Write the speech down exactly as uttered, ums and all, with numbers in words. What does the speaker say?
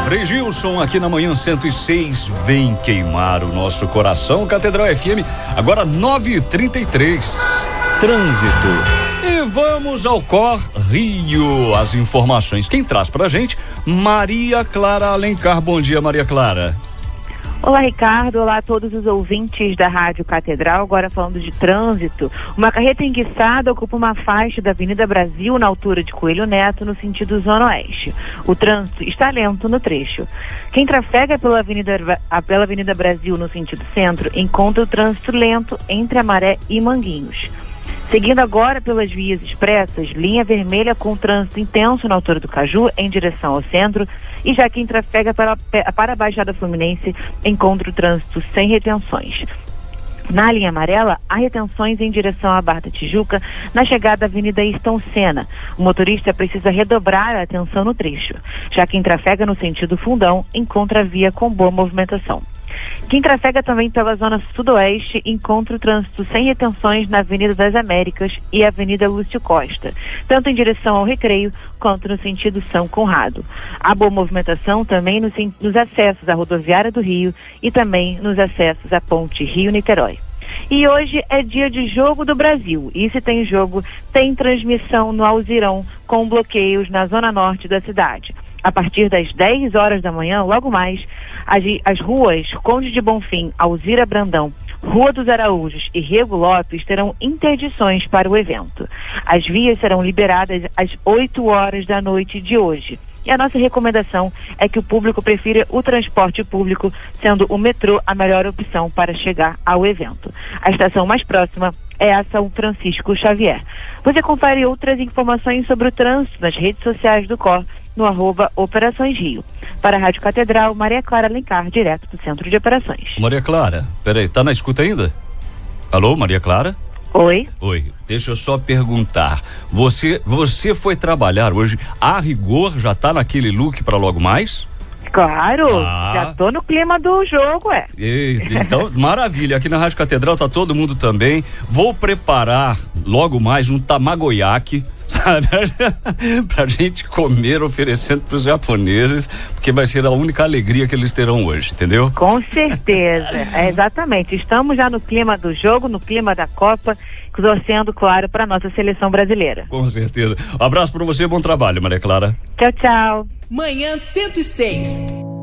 Frei Gilson aqui na manhã cento e seis, vem queimar o nosso coração. Catedral F M, agora nove e trinta e três. Trânsito. E vamos ao Cor Rio, as informações. Quem traz pra gente? Maria Clara Alencar. Bom dia, Maria Clara. Olá, Ricardo. Olá a todos os ouvintes da Rádio Catedral. Agora falando de trânsito. Uma carreta enguiçada ocupa uma faixa da Avenida Brasil na altura de Coelho Neto, no sentido Zona Oeste. O trânsito está lento no trecho. Quem trafega pela Avenida, pela Avenida Brasil no sentido centro encontra o trânsito lento entre Amaré e Manguinhos. Seguindo agora pelas vias expressas, linha vermelha com trânsito intenso na altura do Caju, em direção ao centro, e já quem trafega para, para a Baixada Fluminense encontra o trânsito sem retenções. Na linha amarela, há retenções em direção à Barra da Tijuca, na chegada à Avenida Ayrton Senna. O motorista precisa redobrar a atenção no trecho. Já quem trafega no sentido Fundão encontra a via com boa movimentação. Quem trafega também pela zona sudoeste encontra o trânsito sem retenções na Avenida das Américas e Avenida Lúcio Costa, tanto em direção ao Recreio quanto no sentido São Conrado. Há boa movimentação também nos, nos acessos à rodoviária do Rio e também nos acessos à ponte Rio-Niterói. E hoje é dia de Jogo do Brasil, e se tem jogo, tem transmissão no Alzirão com bloqueios na zona norte da cidade. A partir das dez horas da manhã, logo mais, as, as ruas Conde de Bonfim, Alzira Brandão, Rua dos Araújos e Rego Lopes terão interdições para o evento. As vias serão liberadas às oito horas da noite de hoje. E a nossa recomendação é que o público prefira o transporte público, sendo o metrô a melhor opção para chegar ao evento. A estação mais próxima é a São Francisco Xavier. Você confere outras informações sobre o trânsito nas redes sociais do C O R, no arroba Operações Rio. Para a Rádio Catedral, Maria Clara Alencar, direto do Centro de Operações. Maria Clara, peraí, tá na escuta ainda? Alô, Maria Clara? Oi. Oi, deixa eu só perguntar, você, você foi trabalhar hoje, a rigor já tá naquele look para logo mais? Claro, ah. já tô no clima do jogo, é. E, então, maravilha, aqui na Rádio Catedral tá todo mundo também. Vou preparar logo mais um tamagoyaki, sabe? Pra gente comer oferecendo pros japoneses, porque vai ser a única alegria que eles terão hoje, entendeu? Com certeza, é, exatamente. Estamos já no clima do jogo, no clima da Copa, torcendo, claro, para nossa seleção brasileira. Com certeza. Um abraço para você, bom trabalho, Maria Clara. Tchau, tchau. Manhã cento e seis.